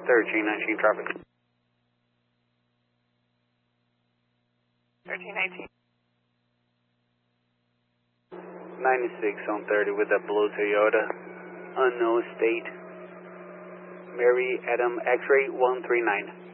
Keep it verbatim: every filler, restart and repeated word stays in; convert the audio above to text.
thirteen nineteen traffic. thirteen nineteen. ninety-six on thirty with a blue Toyota. Unknown state. Mary Adam X-ray one three nine.